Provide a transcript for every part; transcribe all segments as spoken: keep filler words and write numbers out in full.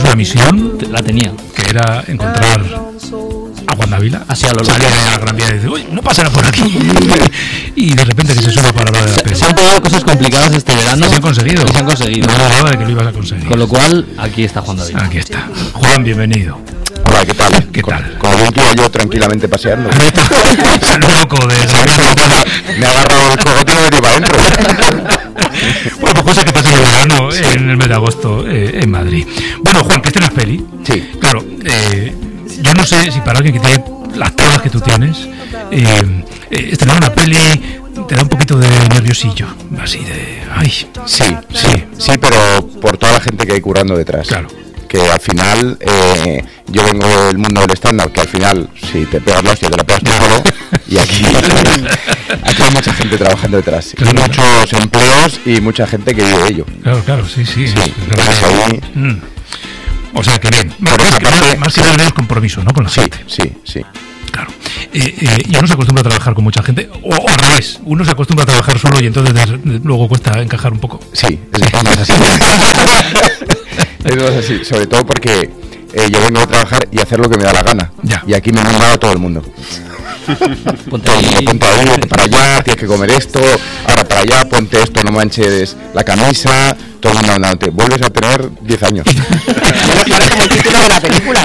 una misión. La tenía. Que era encontrar a Juan Dávila. Así a lo Sale a la Gran Vía y dice, uy, no pasará por aquí. Y de repente que se sube para hablar de la peli. Se han pegado cosas complicadas este verano. Se han conseguido. Se han conseguido. No hablaba de que lo ibas a conseguir. Con lo cual, aquí está Juan Dávila. Aquí está. Juan, bienvenido. Hola, ¿qué tal? ¿Qué con, tal? Con el que iba yo tranquilamente paseando. El loco de... Me ha agarrado el cogote y me metí para adentro. Bueno, pues cosas que pasan en el verano, en el mes de agosto, eh, en Madrid. Bueno, Juan, que estrenas peli. Sí. Claro, eh, yo no sé si para alguien que tiene las tablas que tú tienes, eh, eh, estrenar una peli te da un poquito de nerviosillo, así de... Ay, sí, sí, sí, pero por toda la gente que hay currando detrás. Claro. Que al final, eh, yo vengo del mundo del stand-up, que al final, si te pegas la hostia, te la pegas tú solo, y aquí, aquí hay mucha gente trabajando detrás, claro, y muchos claro. empleos y mucha gente que vive de ello. Claro, claro, sí, sí. sí es entonces ahí... mm. O sea, que bien, más, más, parte, que, más que nada es compromiso, ¿no? Con la sí, gente. Sí, sí, Claro. Eh, eh, y uno se acostumbra a trabajar con mucha gente, o, o al revés, uno se acostumbra a trabajar solo y entonces de, luego cuesta encajar un poco. Sí, es más así. Es más así, sobre todo porque eh, yo vengo a trabajar y hacer lo que me da la gana. Ya. Y aquí me han mandado a todo el mundo. Ponte ahí, ponte ahí, ponte para allá, tienes que comer esto, ahora para allá, ponte esto, no manches la camisa, todo el mundo mandándote. Vuelves a tener diez años. Parece como el título de la película.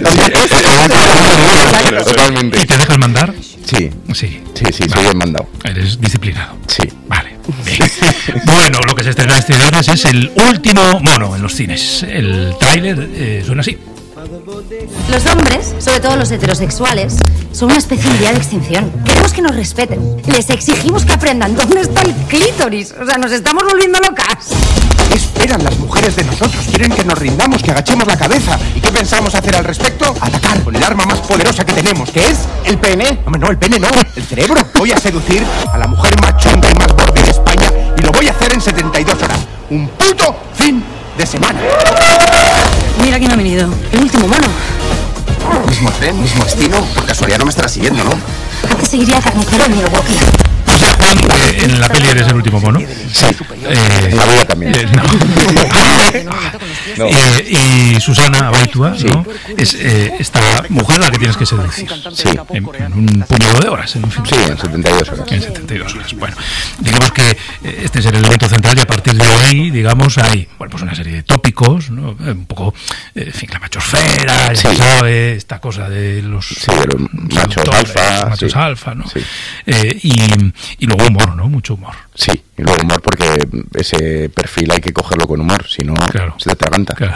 Totalmente. ¿Y te dejas mandar? Sí. Sí. Sí, sí, vale. soy bien mandado. Eres disciplinado. Sí. Vale. Bien. Bueno, lo que se estrena este viernes es el último mono en los cines. El tráiler eh, suena así. Los hombres, sobre todo los heterosexuales, son una especie en vía de extinción. Queremos que nos respeten. Les exigimos que aprendan dónde está el clítoris. O sea, nos estamos volviendo locas. ¿Qué esperan las mujeres de nosotros? Quieren que nos rindamos, que agachemos la cabeza. ¿Y qué pensamos hacer al respecto? Atacar con el arma más poderosa que tenemos, que es el pene. Hombre, no, el pene no, el cerebro. Voy a seducir a la mujer más chunga y más gorda de España y lo voy a hacer en setenta y dos horas. Un puto fin de semana. Mira quién ha venido. El último mono. Mismo tren, mismo destino. Por casualidad no me estará siguiendo, ¿no? Antes seguiría carnicero en Milwaukee. O sea, Juan, eh, en la peli eres el último mono. Sí. Eh, en la vida también. Eh, no. No. Eh, y Susana Abaitua, sí. ¿no? Es eh, esta mujer a la que tienes que seducir. Sí. En, en un puñado de horas. En un fin. Sí, en setenta y dos horas. En setenta y dos horas. Bueno, digamos que eh, este es el elemento central y a partir de ahí, digamos, hay bueno, pues una serie de tópicos, ¿no? Un poco, eh, en fin, la machosfera, sí. ¿sabe? Esta cosa de los, sí, de los machos alfa. Los machos sí. alfa, ¿no? Sí. Eh, y, y luego humor, ¿no? Mucho humor. Sí, y luego humor porque ese perfil hay que cogerlo con humor, si no claro. se te atraganta. Claro.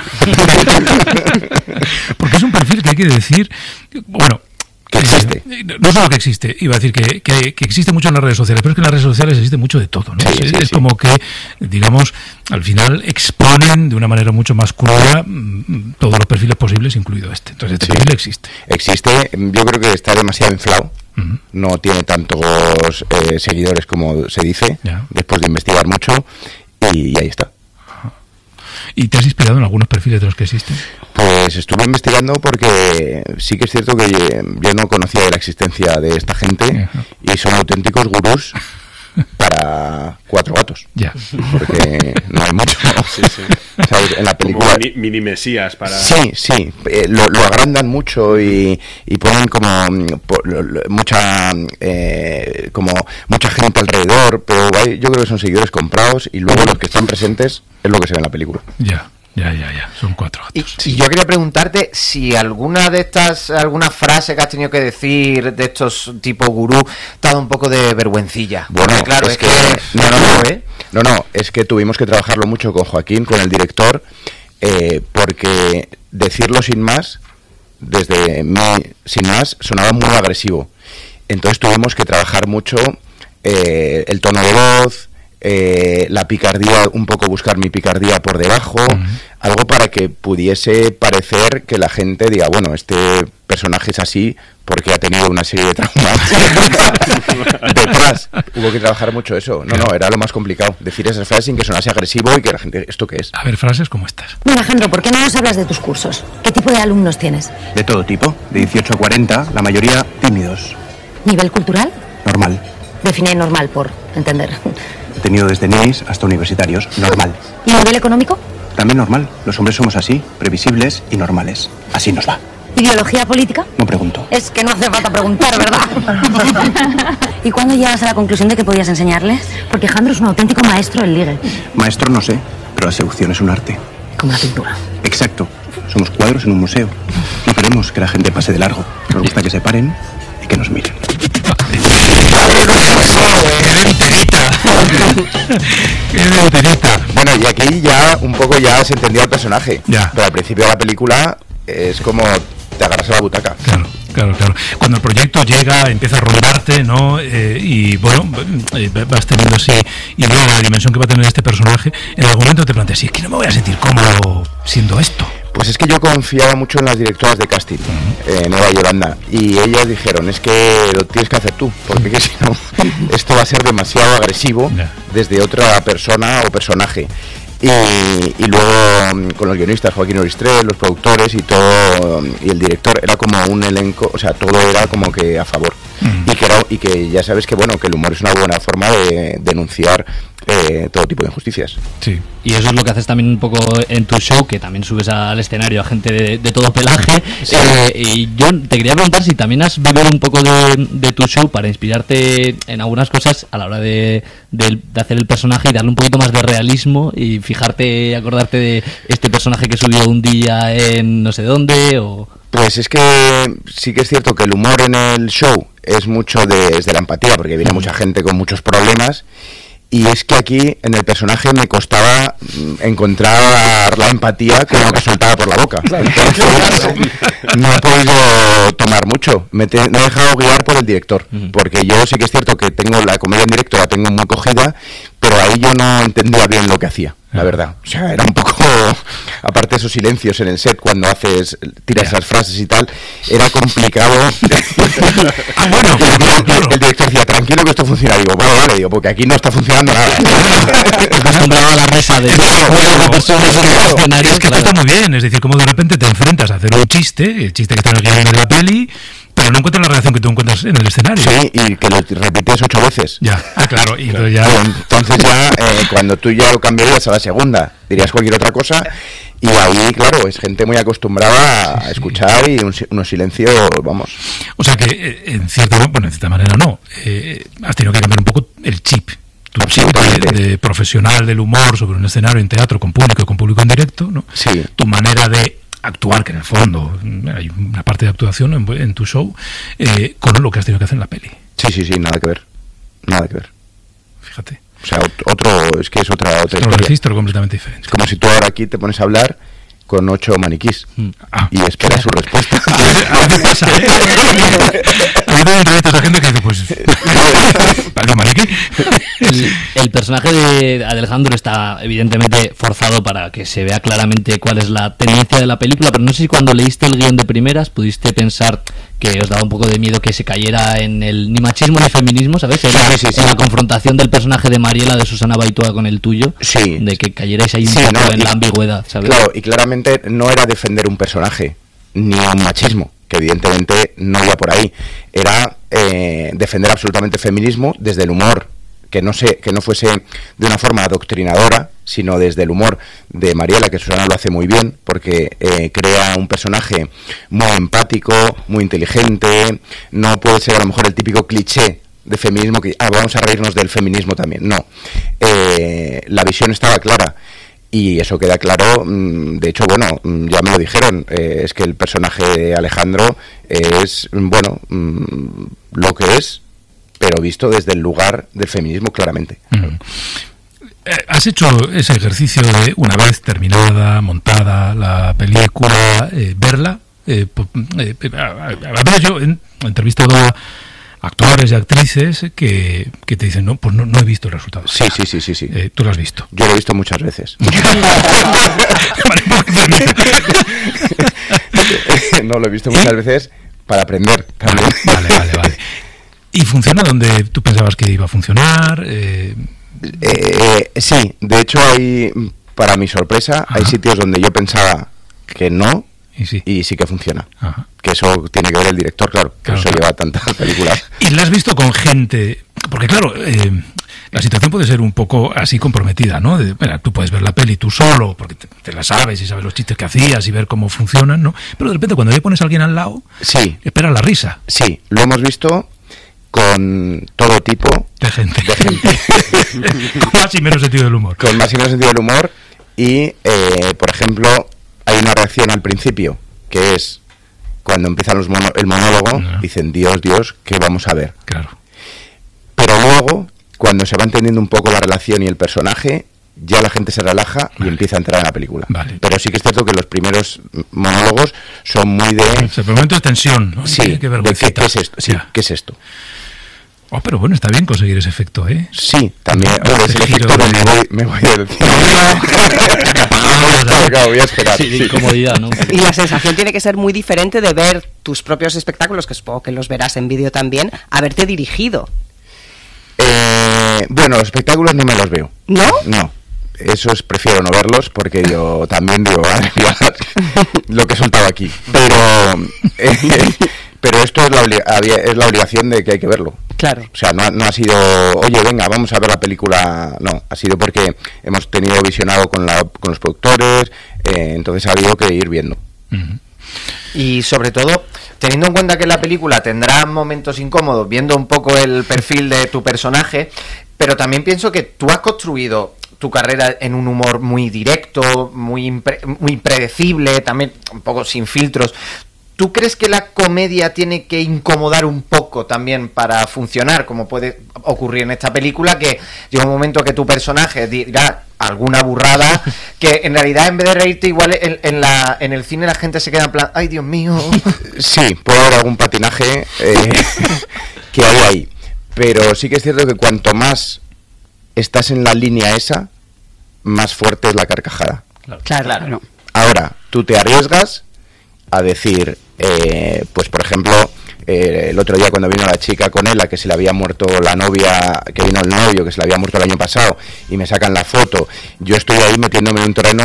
Porque es un perfil que hay que decir, bueno, que existe. Eh, no solo que existe, iba a decir que, que, que existe mucho en las redes sociales, pero es que en las redes sociales existe mucho de todo, ¿no? Sí, es sí, es sí. como que, digamos, al final exponen de una manera mucho más cruda mm, todos los perfiles posibles, incluido este. Entonces, este sí. perfil existe. Existe, yo creo que está demasiado inflado. Uh-huh. No tiene tantos eh, seguidores como se dice, yeah. después de investigar mucho, y, y ahí está. ¿Y te has inspirado en algunos perfiles de los que existen? Pues estuve investigando porque sí que es cierto que yo no conocía de la existencia de esta gente uh-huh. y son auténticos gurús para cuatro gatos. Ya. Porque no hay mucho. Sí, sí. ¿Sabes? En la película. Mini, mini mesías para. Sí, sí. Eh, lo, lo agrandan mucho y, y ponen como por, lo, mucha eh, como mucha gente alrededor, pero hay, yo creo que son seguidores comprados y luego los que están presentes es lo que se ve en la película. Ya. Ya, ya, ya, son cuatro gatos. Y, y yo quería preguntarte si alguna de estas, alguna frase que has tenido que decir de estos tipo gurú te ha dado un poco de vergüencilla. Bueno, porque, claro, es, es que, que no, no, no, ¿eh? no, no, es que tuvimos que trabajarlo mucho con Joaquín, con el director, eh, porque decirlo sin más, desde mí sin más, sonaba muy agresivo. Entonces tuvimos que trabajar mucho eh, el tono de voz. Eh, la picardía, un poco buscar mi picardía por debajo, uh-huh. algo para que pudiese parecer que la gente diga, bueno, este personaje es así porque ha tenido una serie de traumas detrás. Hubo que trabajar mucho eso. No, no, era lo más complicado, decir esas frases sin que sonase agresivo y que la gente, ¿esto qué es? A ver, frases como estas. Bueno, Alejandro, ¿por qué no nos hablas de tus cursos? ¿Qué tipo de alumnos tienes? De todo tipo, de dieciocho a cuarenta, la mayoría tímidos. ¿Nivel cultural? Normal. Define normal por entender. He tenido desde ninis hasta universitarios, normal. ¿Y nivel económico? También normal. Los hombres somos así, previsibles y normales. Así nos va. ¿Ideología política? No pregunto. Es que no hace falta preguntar, ¿verdad? ¿Y cuándo llegas a la conclusión de que podías enseñarles? Porque Jandro es un auténtico maestro del ligue. Maestro no sé, pero la seducción es un arte. Como la pintura. Exacto. Somos cuadros en un museo. No queremos que la gente pase de largo. Nos gusta que se paren y que nos miren. Bueno, y aquí ya un poco ya se entendía el personaje. Ya. Pero al principio de la película es como te agarras a la butaca. Claro, claro, claro. Cuando el proyecto llega, empieza a rondarte, ¿no? Eh, y bueno, eh, vas teniendo así, y luego la dimensión que va a tener este personaje, en algún momento te planteas, sí, es que no me voy a sentir cómodo siendo esto. Pues es que yo confiaba mucho en las directoras de casting, uh-huh. eh, Nora y Yolanda, y ellas dijeron, es que lo tienes que hacer tú, porque que si no, esto va a ser demasiado agresivo yeah. desde otra persona o personaje. Y, y luego con los guionistas, Joaquín Oristrel, los productores y todo, y el director, era como un elenco, o sea, todo era como que a favor. Uh-huh. Y, que era, y que ya sabes que bueno, que el humor es una buena forma de denunciar eh, todo tipo de injusticias. Sí. Y eso es lo que haces también un poco en tu show, que también subes al escenario a gente de, de todo pelaje. Sí. Eh, y yo te quería preguntar si también has bebido un poco de, de tu show para inspirarte en algunas cosas a la hora de, de, de hacer el personaje y darle un poquito más de realismo y fijarte, acordarte de este personaje que subió un día en no sé dónde o... Pues es que sí que es cierto que el humor en el show es mucho de, desde la empatía, porque viene mucha gente con muchos problemas. Y es que aquí, en el personaje, me costaba encontrar la empatía que no me soltaba por la boca. Entonces, no he podido tomar mucho. Me, te, me he dejado guiar por el director. Porque yo sí que es cierto que tengo la comedia en directo, la tengo muy cogida, pero ahí yo no entendía bien lo que hacía, la verdad. O sea, era un poco... Aparte de esos silencios en el set, cuando haces tiras esas frases y tal, era complicado. Ah, bueno, claro, claro. El director decía, tranquilo que esto funciona. Digo, bueno, vale, digo, porque aquí no está funcionando nada. Acostumbrado a la mesa de las personas en el escenario. Es que está muy bien, es decir, como de repente te enfrentas a hacer un chiste, el chiste que está en la peli, pero no encuentras la reacción que tú encuentras en el escenario. Sí, y que lo repites ocho veces. Ya, ah, claro. Y entonces ya, bueno, entonces ya eh, cuando tú ya lo cambiarías a la segunda, dirías cualquier otra cosa. Y ahí, claro, es gente muy acostumbrada a escuchar y un, unos silencios, vamos. O sea que, en cierta, bueno, en cierta manera no. Eh, has tenido que cambiar un poco el chip. Tu chip de, de profesional del humor sobre un escenario en teatro con público, con público en directo, ¿no? Sí. Tu manera de actuar, que en el fondo hay una parte de actuación en, en tu show, eh, con lo que has tenido que hacer en la peli. Sí, sí, sí, nada que ver. Nada que ver. Fíjate. O sea, otro, es que es otra, otra otro historia. registro completamente diferente. Es como si tú ahora aquí te pones a hablar con ocho maniquís ah, y esperas su respuesta. A veces pasa, ¿eh? A mí también entrevistas a gente que dice, pues... ¿Vale, maniquí? El, el personaje de Alejandro está evidentemente forzado para que se vea claramente cuál es la tendencia de la película, pero no sé si cuando leíste el guión de primeras pudiste pensar que os daba un poco de miedo que se cayera en el ni machismo ni feminismo, ¿sabes? En, sí, sí, sí. en la confrontación del personaje de Mariela, de Susana Baitua con el tuyo, sí. de que cayerais ahí un sí, poco no, en y, la ambigüedad, ¿sabes? Claro, y claramente no era defender un personaje, ni un machismo, que evidentemente no iba por ahí. Era eh, defender absolutamente el feminismo desde el humor, que no se, que no fuese de una forma adoctrinadora, sino desde el humor de Mariela, que Susana lo hace muy bien, porque eh, crea un personaje muy empático, muy inteligente. No puede ser a lo mejor el típico cliché de feminismo que ah, vamos a reírnos del feminismo también. No, eh, la visión estaba clara. Y eso queda claro, de hecho, bueno, ya me lo dijeron, eh, es que el personaje de Alejandro es, bueno, lo que es, pero visto desde el lugar del feminismo claramente. Mm. ¿Has hecho ese ejercicio de, una vez terminada, montada la película, eh, verla? Eh, eh, a ver, yo he entrevistado a actores y actrices que, que te dicen, no, pues no, no he visto el resultado. Sí, sí, sí, sí, sí. Eh, ¿Tú lo has visto? Yo lo he visto muchas veces. No, lo he visto muchas veces para aprender también. Vale, vale, vale. ¿Y funciona donde tú pensabas que iba a funcionar? Eh... Eh, sí, de hecho hay, para mi sorpresa, Ajá. hay sitios donde yo pensaba que no, y sí, y sí que funciona. Ajá. Que eso tiene que ver el director, claro, que claro, eso claro. lleva tantas películas. ¿Y la has visto con gente? Porque claro, eh, la situación puede ser un poco así comprometida, ¿no? De, mira, tú puedes ver la peli tú solo, porque te, te la sabes y sabes los chistes que hacías y ver cómo funcionan, ¿no? Pero de repente cuando ya pones a alguien al lado, sí, espera la risa. Sí, lo hemos visto con todo tipo de gente. De gente. Con más y menos sentido del humor. Con más y menos sentido del humor. Y, eh, por ejemplo, hay una reacción al principio, que es cuando empiezan los mono, el monólogo, no. dicen, Dios, Dios, ¿qué vamos a ver? Claro. Pero luego, cuando se va entendiendo un poco la relación y el personaje, ya la gente se relaja vale. y empieza a entrar en la película. Vale. Pero sí que es cierto que los primeros monólogos son muy de... El momento de tensión, ¿no? Sí, qué, de qué, qué es esto. Sí, ¿qué es esto? Oh, pero bueno, está bien conseguir ese efecto, ¿eh? Sí, también. Bueno, ese efecto de... me voy, me voy del cine. Voy a esperar. Sí, de incomodidad, ¿no? Y la sensación tiene que ser muy diferente de ver tus propios espectáculos, que supongo que los verás en vídeo también, haberte dirigido. Eh, bueno, los espectáculos no me los veo. ¿No? No. Esos prefiero no verlos porque yo también digo, lo que he soltado aquí. Pero... Eh, Pero esto es la, es la obligación de que hay que verlo. Claro. O sea, no, no ha sido, oye, venga, vamos a ver la película. No, ha sido porque hemos tenido visionado con, la, con los productores, eh, entonces ha habido que ir viendo. Uh-huh. Y sobre todo, teniendo en cuenta que la película tendrá momentos incómodos, viendo un poco el perfil de tu personaje, pero también pienso que tú has construido tu carrera en un humor muy directo, muy, impre- muy predecible, también un poco sin filtros. ¿Tú crees que la comedia tiene que incomodar un poco también para funcionar, como puede ocurrir en esta película, que llega un momento que tu personaje dirá alguna burrada, que en realidad en vez de reírte igual en, en, la, en el cine la gente se queda en plan, ¡ay, Dios mío! Sí, puede haber algún patinaje eh, que hay ahí, pero sí que es cierto que cuanto más estás en la línea esa, más fuerte es la carcajada. Claro, claro. No. Ahora, tú te arriesgas a decir, eh, pues por ejemplo, eh, el otro día cuando vino la chica con él, a que se le había muerto la novia, que vino el novio, que se le había muerto el año pasado, y me sacan la foto, yo estoy ahí metiéndome en un terreno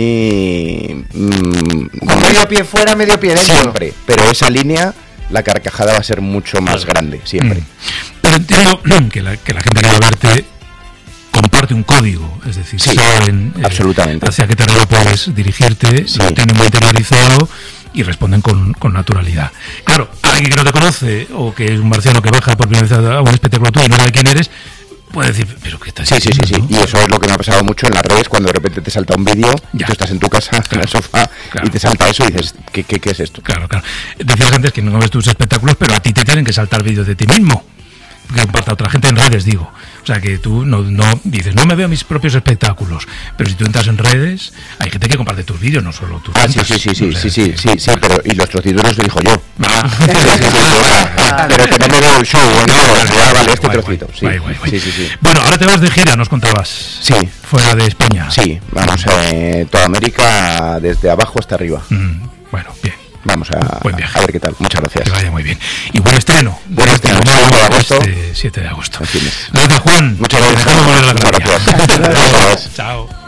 muy... Mmm, con medio pie fuera, medio pie dentro. Siempre, pero esa línea, la carcajada va a ser mucho más grande, siempre. Mm. Pero entiendo que la, que la gente que va a verte comparte un código, es decir, sí, saben eh, absolutamente. hacia qué terreno puedes dirigirte, sí. Lo tienen muy interiorizado y responden con, con naturalidad. Claro, alguien que no te conoce o que es un marciano que baja por primera vez a un espectáculo tuyo y no sabe quién eres, puede decir, pero ¿qué estás sí, diciendo? Sí, sí, sí, y eso es lo que me ha pasado mucho en las redes, cuando de repente te salta un vídeo y tú estás en tu casa, claro, en el sofá, claro, y te salta eso y dices, ¿qué, qué, qué es esto? Claro, claro. Decías antes que no ves tus espectáculos, pero a ti te tienen que saltar vídeos de ti mismo, que comparta otra gente en redes, digo. O sea, que tú no, no dices, no me veo mis propios espectáculos, pero si tú entras en redes, hay gente que comparte tus vídeos, no solo tus. Ah, sí, sí, sí, sí, sí, sí, sí, sí, pero y los trocitos los dijo yo. Ah. Pero que no me veo el show, no, ya vale este trocito. Sí. Guay, guay, guay. Sí, sí, sí. Bueno, ahora te vas de gira, nos contabas. Sí. Fuera de España. Sí, vamos a eh, toda América, desde abajo hasta arriba. Mm, bueno, bien. Vamos a, a ver qué tal. Muchas gracias. Que vaya muy bien. Y buen estreno. Buen estreno. siete de agosto. Este siete de agosto. Gracias, Juan. Muchas gracias. Dejamos volver la Muchas gracias. Chao.